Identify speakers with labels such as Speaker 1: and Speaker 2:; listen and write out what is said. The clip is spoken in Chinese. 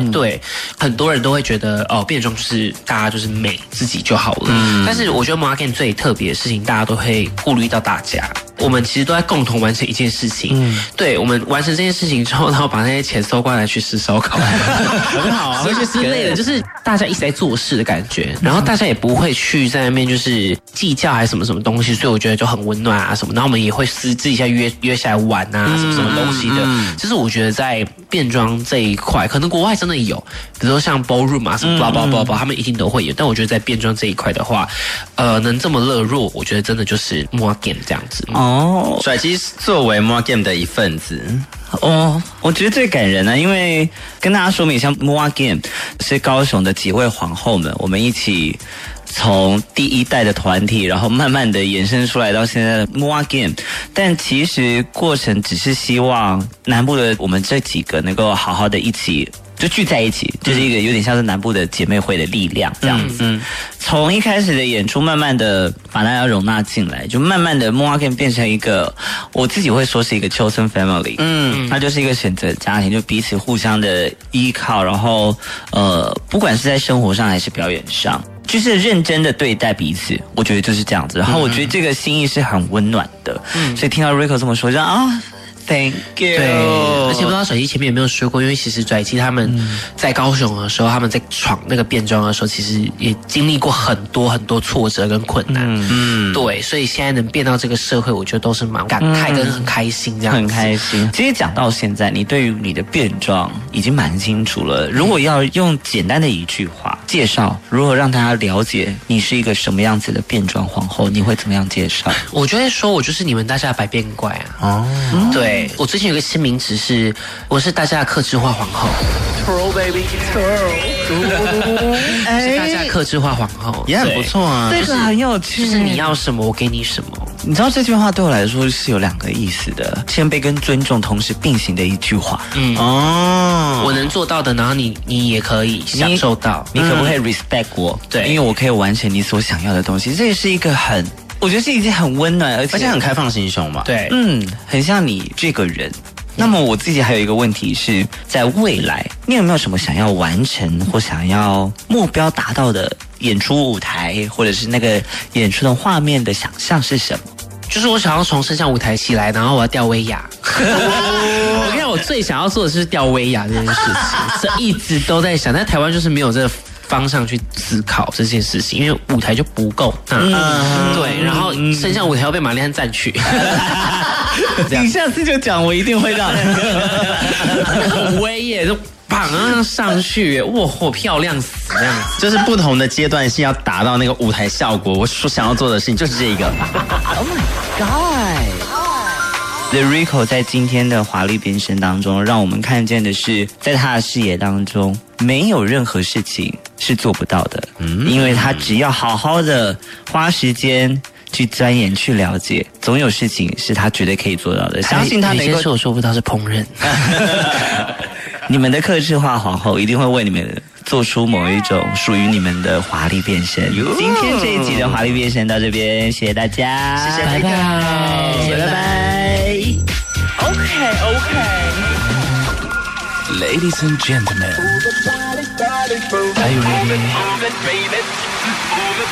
Speaker 1: 对，很多人都会觉得变装就是大家就是美自己就好了。但是我觉得 Marken 最特别的事情，大家都会顾虑到大家。我们其实都在共同完成一件事情。对，我们完成这件事情之后，然后把那些钱收过来去吃烧烤，
Speaker 2: 很好啊，
Speaker 1: 之类的，就是大家一直在做事的感觉，然后大家也不会去在那边就是计较还是什么什么东西，所以我觉得就很温暖啊什么。然后我们也会私底下约下来玩啊什么什么东西的。就是我觉得在变装这一块，可能国外真的有，比如说像 ballroom 啊什么 blah blah blah blah，他们一定都会有。但我觉得在变装这一块的话，能这么热络，我觉得真的就是 Marken 这样子。
Speaker 2: 甩鸡作为 Marken 的一份子。
Speaker 3: 我觉得最感人呢，因为跟大家说明一下 Marken 是高雄的几位皇后们，我们一起从第一代的团体，然后慢慢的延伸出来到现在的 Marken， 但其实过程只是希望南部的我们这几个能够好好的一起就聚在一起，就是一个有点像是南部的姐妹会的力量这样子。从一开始的演出，慢慢的把大家容纳进来，就慢慢的 Marken 变成一个，我自己会说是一个 chosen family。它就是一个选择家庭，就彼此互相的依靠，然后不管是在生活上还是表演上，就是认真的对待彼此，我觉得就是这样子。然后我觉得这个心意是很温暖的，所以听到 Rico 这么说，就Thank you。
Speaker 1: 对，而且不知道甩鸡前面有没有说过，因为其实甩鸡他们在高雄的时候，他们在闯那个变装的时候，其实也经历过很多很多挫折跟困难。对，所以现在能变到这个社会，我觉得都是蛮感慨跟很开心这样子。
Speaker 3: 很开心。其实讲到现在，你对于你的变装已经蛮清楚了。如果要用简单的一句话介绍，如何让大家了解你是一个什么样子的变装皇后，你会怎么样介绍？
Speaker 1: 我觉得说我就是你们大家的百变怪啊。对。我最近有个新名词是，我是大家的客制化皇后。Twirl baby twirl， 是大家的客制化皇后，
Speaker 2: 也很不错啊。
Speaker 3: 这个很有趣，
Speaker 1: 就是你要什么我给你什么。
Speaker 3: 你知道这句话对我来说是有两个意思的，谦卑跟尊重同时并行的一句话。
Speaker 1: 我能做到的，然后你也可以享受到，
Speaker 3: 你可不可以 respect 我？
Speaker 1: 对，
Speaker 3: 因为我可以完成你所想要的东西，这也是一个我觉得是一件很温暖，而且
Speaker 2: 很开放心胸嘛。
Speaker 1: 对，
Speaker 3: 很像你这个人。那么我自己还有一个问题是，在未来你有没有什么想要完成或想要目标达到的演出舞台，或者是那个演出的画面的想象是什么？
Speaker 1: 就是我想要从升降舞台起来，然后我要吊威亚。我跟你讲，我最想要做的就是吊威亚这件事情，这一直都在想，但台湾就是没有这个方向去思考这件事情，因为舞台就不够大。对，然后升降舞台要被玛丽安占去。
Speaker 3: 你下次就讲，我一定会让。
Speaker 1: 很威耶，就砰上去，哇，好漂亮死这样子。
Speaker 2: 就是不同的阶段性要达到那个舞台效果，我所想要做的事情就是这个。
Speaker 3: Oh my God！The Rico 在今天的华丽变身当中，让我们看见的是，在他的视野当中，没有任何事情是做不到的。因为他只要好好的花时间去钻研、去了解，总有事情是他绝对可以做到的。相信他能够。
Speaker 1: 有些事我做不到是烹饪。
Speaker 3: 你们的客制化皇后一定会为你们做出某一种属于你们的华丽变身。今天这一集的华丽变身到这边，谢谢大家，
Speaker 1: 谢谢，拜拜，
Speaker 3: 拜拜。Okay.
Speaker 4: Ladies and gentlemen, are you ready?